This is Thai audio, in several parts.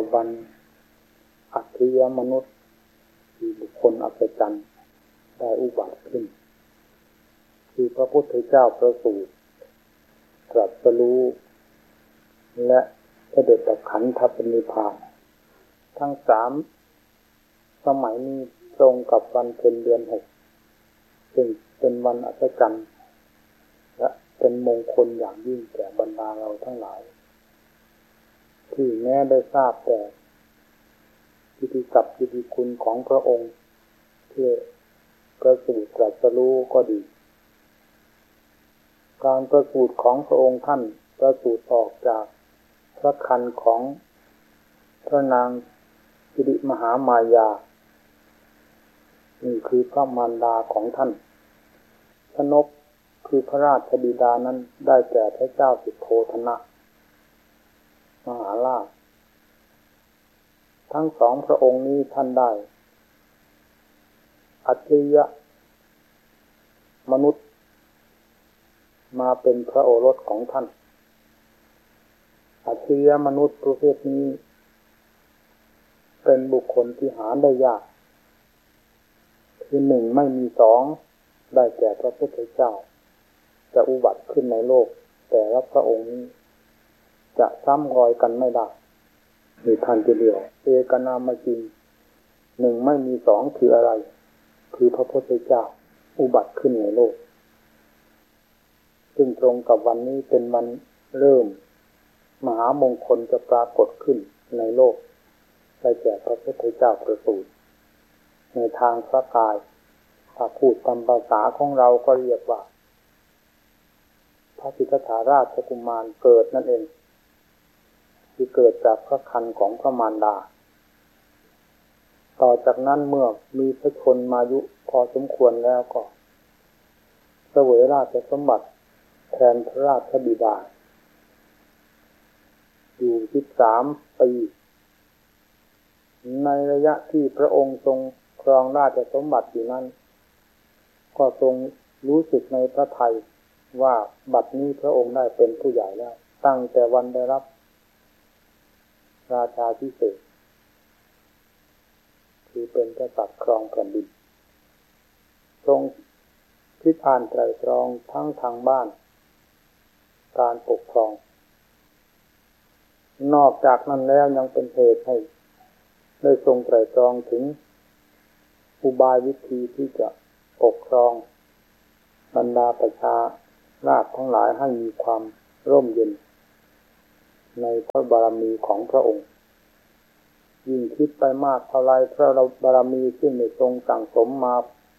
กับวันอัจฉริยมนุษย์ที่บุคคลอัศจรรย์ได้อุบัติขึ้นคือพระพุทธเจ้าประสูติตรัสรู้และเสด็จดับขันธปรินิพพานทั้งสามสมัยนี้ตรงกับวันเพ็ญเดือน 6ซึ่งเป็นวันอัศจรรย์และเป็นมงคลอย่างยิ่งแก่บรรดาเราทั้งหลายที่แม้ได้ทราบแต่กิตติศัพท์กิตติคุณของพระองค์ที่ประสูติตรัสรู้ก็ดีการประสูติของพระองค์ท่านประสูติออกจากพระครรภ์ของพระนางสิริมหามายานี่คือพระมารดาของท่านชนกคือพระราชบิดานั้นได้แก่พระเจ้าสิทโธทนะมหาราชทั้งสองพระองค์นี้ท่านได้อัจฉริยมนุษย์มาเป็นพระโอรสของท่านอัจฉริยมนุษย์ประเภทนี้เป็นบุคคลที่หาได้ยากคือหนึ่งไม่มีสองได้แก่พระพุทธเจ้าจะอุบัติขึ้นในโลกแต่ละพระองค์นี้จะซ้ำรอยกันไม่ได้มีท่านจะเรียกเอกนามจินหนึ่งไม่มีสองคืออะไรคือพระพุทธเจ้าอุบัติขึ้นในโลกซึ่งตรงกับวันนี้เป็นวันเริ่มมหามงคลจะปรากฏขึ้นในโลกได้แก่พระพุทธเจ้าประสูติในทางพระกายถ้าพูดตามภาษาของเราก็เรียกว่าพระสิทธัตถราชกุมารเกิดนั่นเองที่เกิดจากพระครรภ์ของพระมารดาต่อจากนั้นเมื่อมีพระชนมายุพอสมควรแล้วก็เสวยราชสมบัติแทนพระราชบิดาอยู่13 ปีในระยะที่พระองค์ทรงครองราชสมบัติอยู่นั้นก็ทรงรู้สึกในพระทัยว่าบัดนี้พระองค์ได้เป็นผู้ใหญ่แล้วตั้งแต่วันได้รับราชาภิเษกคือเป็นกษัตริย์ครองแผ่นดินทรงคิดอ่านไตร่ตรองทั้งทางบ้านการปกครองนอกจากนั้นแล้วยังเป็นเหตุให้ได้ทรงไตร่ตรองถึงอุบายวิธีที่จะปกครองบรรดาประชาราษฎร์ทั้งหลายให้มีความร่มเย็นในพระบารมีของพระองค์ยิ่งคิดไปมากเท่าไรพระบารมีซึ่งได้ทรงสั่งสมมา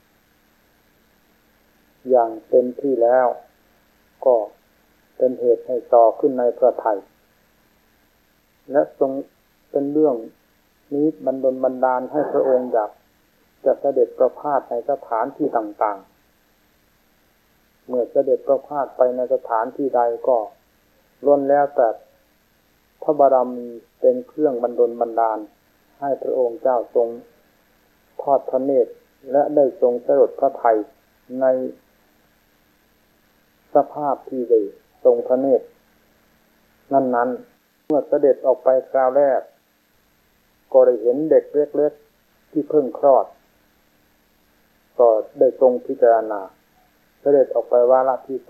อย่างเต็มที่แล้วก็เป็นเหตุให้ต่อขึ้นในพระทัยและทรงเป็นเรื่องนี้บันดาลให้พระองค์อยากจะเสด็จประพาสในสถานที่ต่างๆเมื่อเสด็จประพาสไปในสถานที่ใดก็ล้วนแล้วแต่พระบารมีเป็นเครื่องบันดาลให้พระองค์เจ้าทรงทอดพระเนตรและได้ทรงสลดพระทัยในสภาพที่ได้ทรงพระเนตรนั้นๆเมื่อเสด็จออกไปคราวแรกก็ได้เห็นเด็กเล็กๆที่เพิ่งคลอดก็ได้ทรงพิจารณาเสด็จออกไปวาระที่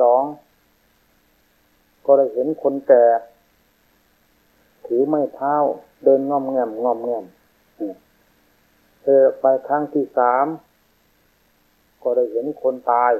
2ก็ได้เห็นคนแก่ถือไม้เท้าเดินง่อมแง่มเสด็จไปครั้งที่3ก็ได้เห็นคนตาย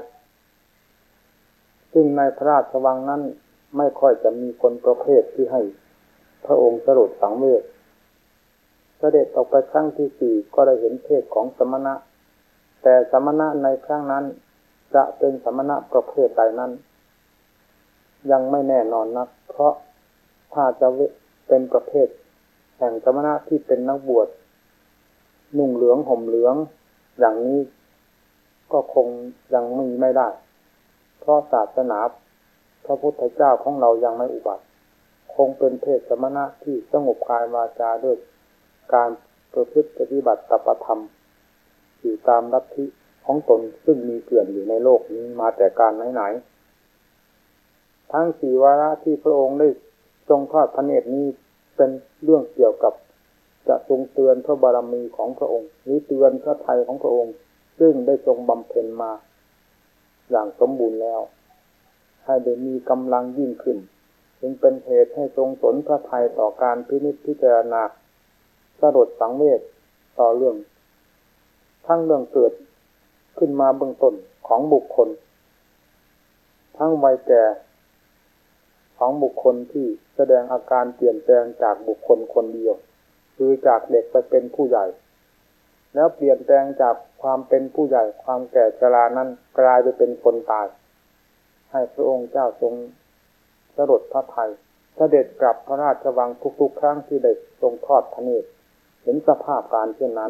ซึ่งในพระราชวังนั้นไม่ค่อยจะมีคนประเภทที่ให้พระองค์สลดสังเวชเสด็จออกไปครั้งที่4ก็ได้เห็นเพศของสมณะแต่สมณะในครั้งนั้นจะเป็นสมณะประเภทใดนั้นยังไม่แน่นอนนักเพราะถ้าจะเป็นประเภทแห่งสมณะที่เป็นนักบวชนุ่งเหลืองห่มเหลืองอย่างนี้ก็คงยังไม่ได้เพราะศาสนาพระพุทธเจ้าของเรายังไม่อุบัติคงเป็นเพศสมณะที่สงบกายวาจาด้วยการประพฤติปฏิบัติตปธรรมอยู่ตามลัทธิของตนซึ่งมีเกลื่อนอยู่ในโลกนี้มาแต่การไหนๆทั้ง4วาระที่พระองค์ได้ทรงทอดพระเนตรนี้เป็นเรื่องเกี่ยวกับจะทรงเตือนพระบารมีของพระองค์หรือเตือนพระทัยของพระองค์ซึ่งได้ทรงบำเพ็ญมาอย่างสมบูรณ์แล้วให้ได้มีกำลังยิ่งขึ้นจึงเป็นเหตุให้ทรงสนพระทัยต่อการพินิจพิจารณาสลดสังเวชต่อเรื่องทั้งเรื่องเกิดขึ้นมาเบื้องต้นของบุคคลทั้งวัยแก่ของบุคคลที่แสดงอาการเปลี่ยนแปลงจากบุคคลคนเดียวคือจากเด็กไปเป็นผู้ใหญ่แล้วเปลี่ยนแปลงจากความเป็นผู้ใหญ่ความแก่ชรานั้นกลายไปเป็นคนตายให้พระองค์เจ้าทรงสลดพระทัยเสด็จกลับพระราชวังทุกๆครั้งที่ได้ทรงทอดพระเนตรเห็นสภาพการเช่นนั้น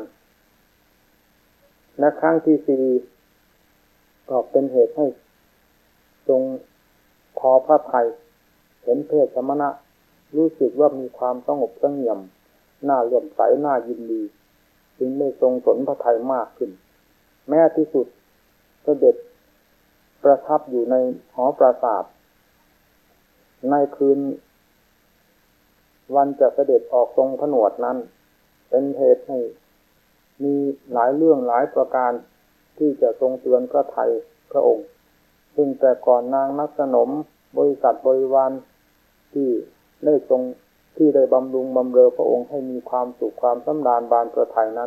และครั้งที่สี่ก็เป็นเหตุให้ทรงพอพระทัยเห็นเพศสมณะรู้สึกว่ามีความสงบเสงี่ยมน่าเลื่อมใสน่ายินดีจึงได้ทรงสนพระทัยมากขึ้นแม้ที่สุดเสด็จประทับอยู่ในหอปราสาทในคืนวันจะเสด็จออกทรงผนวดนั้นเป็นเหตุให้มีหลายเรื่องหลายประการที่จะทรงเตือนพระทัยพระองค์ซึ่งแต่ก่อนนางนักสนมบริษัทบริวารที่ได้บำรุงบำเรอพระองค์ให้มีความสุขความสำราญบานพระทัยนั้น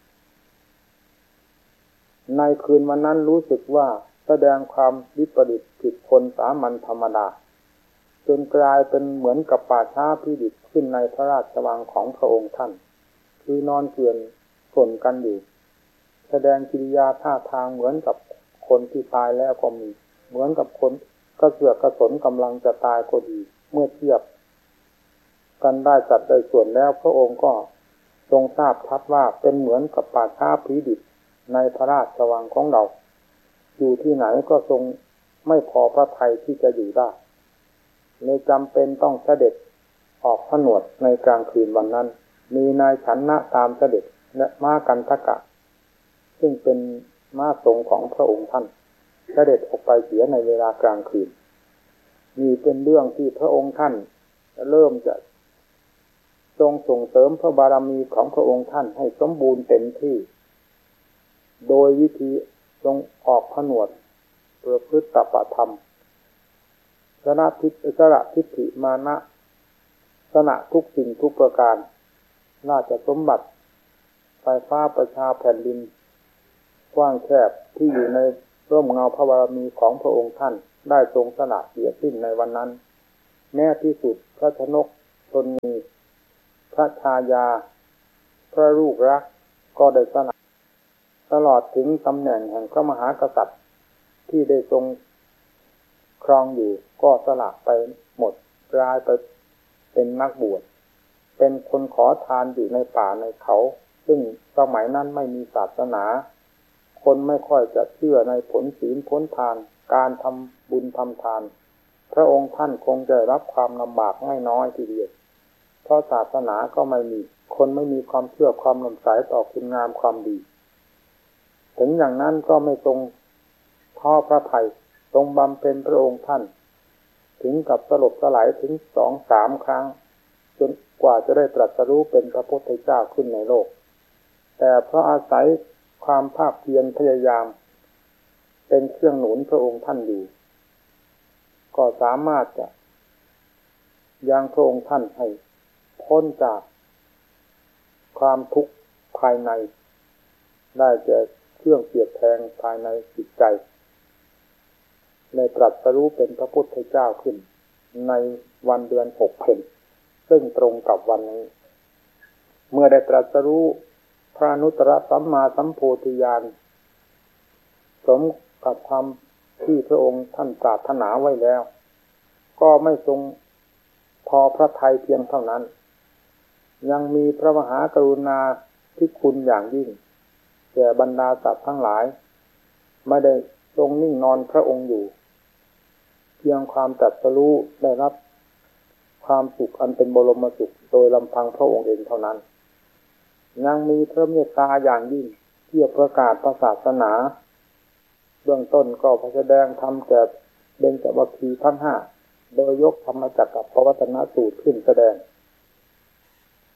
ในคืนวันนั้นรู้สึกว่าแสดงความวิปริตผิดคนสามัญธรรมดาจนกลายเป็นเหมือนกับป่าช้าพิดิษฐ์ขึ้นในพระราชวังของพระองค์ท่านคือนอนเกลื่อนกล่นกันอยู่แสดงกิริยาท่าทางเหมือนกับคนที่ตายแล้วก็มีเหมือนกับคนกระเสือกกระสนกำลังจะตายก็ดีเมื่อเทียบกันได้จัดได้ส่วนแล้วพระองค์ก็ทรงทราบชัดว่าเป็นเหมือนกับป่าช้าพิดิษฐ์ในพระราชวังของเราอยู่ที่ไหนก็ทรงไม่พอพระทัยที่จะอยู่ได้เลยจำเป็นต้องเสด็จออกผนวดในกลางคืนวันนั้นมีนายฉันนะตามเสด็จและม้ากันทกะซึ่งเป็นม้าทรงของพระองค์ท่านเสด็จออกไปเสียในเวลากลางคืนนี่เป็นเรื่องที่พระองค์ท่านเริ่มจะทรงส่งเสริมพระบารมีของพระองค์ท่านให้สมบูรณ์เต็มที่โดยวิธีทรงออกผนวดประพฤติตปธรรมสละทิฏฐิมานะสละทุกสิ่งทุกประการราชสมบัติไฟฟ้าประชาแผ่นดินกว้างแคบที่อยู่ในร่มเงาพระบารมีของพระองค์ท่านได้ทรงสละเสียสิ้นในวันนั้นแม้ที่สุดพระชนกชนนีพระชายาพระลูกรักก็ได้สละตลอดถึงตำแหน่งแห่งพระมหากษัตริย์ที่ได้ทรงครองอยู่ก็สละไปหมดกลายไปเป็นนักบวชเป็นคนขอทานอยู่ในป่าในเขาซึ่งสมัยนั้นไม่มีศาสนาคนไม่ค่อยจะเชื่อในผลศีลผลทานการทำบุญทำทานพระองค์ท่านคงจะรับความลำบากไม่น้อยทีเดียวเพราะศาสนาก็ไม่มีคนไม่มีความเชื่อความเลื่อมใสต่อคุณงามความดีถึงอย่างนั้นก็ไม่ทรงท้อพระทัยทรงบำเพ็ญพระองค์ท่านถึงกับสลบสลายถึง 2-3 ครั้งจนกว่าจะได้ตรัสรู้เป็นพระพุทธเจ้าขึ้นในโลกแต่เพราะอาศัยความภาคเพียรพยายามเป็นเครื่องหนุนพระองค์ท่านอยู่ก็สามารถจะยังพระองค์ท่านให้พ้นจากความทุกข์ภายในได้แก่เครื่องเสียดแทงภายในจิตใจในตรัสรู้เป็นพระพุทธเจ้าขึ้นในวันเดือน6 เพ็ญซึ่งตรงกับวันนี้เมื่อได้ตรัสรู้พระอนุตตรสัมมาสัมโพธิญาณสมกับธรรมที่พระองค์ท่านปรารถนาไว้แล้วก็ไม่ทรงพอพระทัยเพียงเท่านั้นยังมีพระมหากรุณาธิคุณอย่างยิ่งแก่บรรดาสัตว์ทั้งหลายไม่ได้ทรงนิ่งนอนพระองค์อยู่เพียงความตรัสรู้ได้รับความสุขอันเป็นบรมสุขโดยลำพังพระองค์เองเท่านั้นยังมีพระเมตตาอย่างยิ่งที่ประกาศพระศาสนาเบื้องต้นก็แสดงธรรมแก่เบญจวัคคีย์ทั้ง 5โดยยกธรรมจักรกับปวัตตนสูตรขึ้นแสดง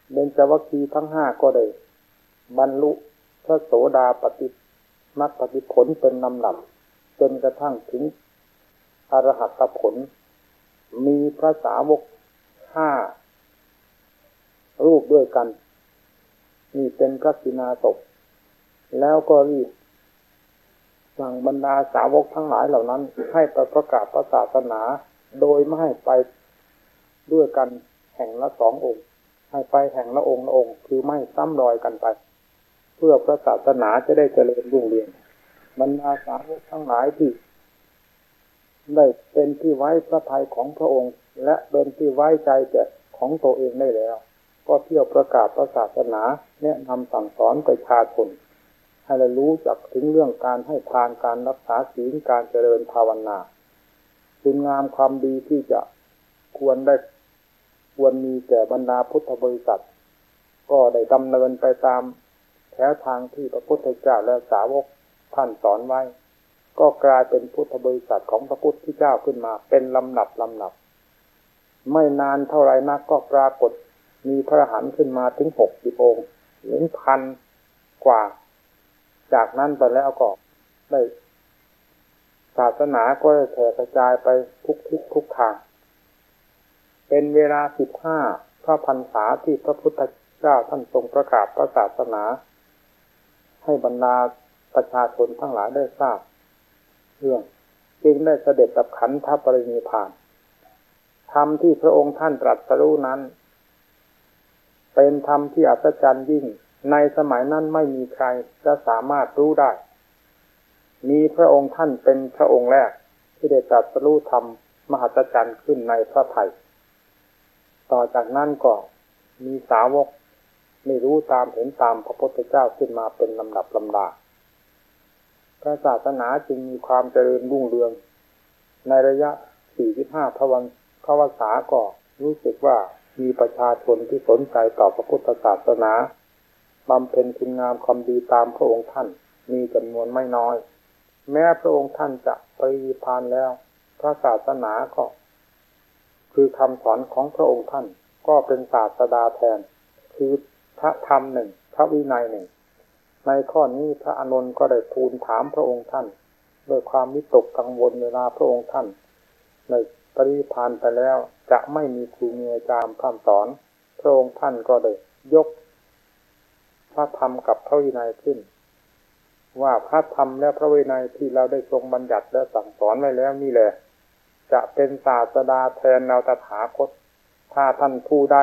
เบญจวัคคีย์ทั้งห้าก็ได้บรรลุพระโสดาปัตติมรรคผลเป็นลำดับจนกระทั่งถึงอรหัตผลมีพระสาวกห้ารูปด้วยกันนี่เป็นพระกิณาสพแล้วก็รีบสั่งบรรดาสาวกทั้งหลายเหล่านั้นให้ไปประกาศพระศาสนาโดยไม่ให้ไปด้วยกันแห่งละ2 องค์ให้ไปแห่งละองค์คือไม่ซ้ำรอยกันไปเพื่อพระศาสนาจะได้เจริญรุ่งเรืองบรรดาสาวกทั้งหลายที่ได้เป็นที่ไว้พระทัยของพระองค์และเป็นที่ไว้ใจแก่ของตัวเองได้แล้วก็เที่ยวประกาศพระศาสนาแนะนำสั่งสอนประชาชนให้ได้รู้จักถึงเรื่องการให้ทานการรักษาศีลการเจริญภาวนาคุณงามความดีที่จะควรมีแก่บรรดาพุทธบริษัทก็ได้ดำเนินไปตามแถวทางที่พระพุทธเจ้าและสาวกท่านสอนไว้ก็กลายเป็นพุทธบริษัทของพระพุทธเจ้าขึ้นมาเป็นลำดับไม่นานเท่าไรนักก็ปรากฏมีพระอรหันต์ขึ้นมาถึง60 องค์ถึง1,000 กว่าจากนั้นไปแล้วก็ได้ศาสนาก็ได้แผ่กระจายไปทุกทิศทุกทางเป็นเวลา15 พระพรรษาที่พระพุทธเจ้าท่านทรงประกาศพระศาสนาให้บรรดาประชาชนทั้งหลายได้ทราบเรื่องจึงได้เสด็จดับขันธปรินิพพานธรรมที่พระองค์ท่านตรัสรู้นั้นเป็นธรรมที่อัศจรรย์ยิ่งในสมัยนั้นไม่มีใครจะสามารถรู้ได้มีพระองค์ท่านเป็นพระองค์แรกที่ได้ตรัสรู้ธรรมมหัศจรรย์ขึ้นในพระทัยต่อจากนั้นก็มีสาวกไม่รู้ตามเห็นตามพระพุทธเจ้าขึ้นมาเป็นลำดับลำดาพระศาสนาจึงมีความเจริญรุ่งเรืองในระยะ 45 พระวรรษาก็รู้สึกว่ามีประชาชนที่สนใจต่อพระพุทธศาสนาบำเพ็ญคุณงามความดีตามพระองค์ท่านมีจำนวนไม่น้อยแม้พระองค์ท่านจะปรินิพพานแล้วพระศาสนาก็คือคำสอนของพระองค์ท่านก็เป็นศาสดาแทนคือพระธรรมหนึ่งพระวินัยหนึ่งในข้อนี้พระอานนท์ก็ได้ทูลถามพระองค์ท่านด้วยความวิตกกังวลเวลาพระองค์ท่านในปรินิพพานไปแล้วจะไม่มีครูมีอาจารย์พร่ำสอนพระองค์ท่านก็ได้ยกพระธรรมกับพระวินัยขึ้นว่าพระธรรมและพระวินัยที่เราได้ทรงบัญญัติและสั่งสอนไว้แล้วนี่แหละจะเป็นศาสดาแทนเราตถาคตถ้าท่านผู้ใด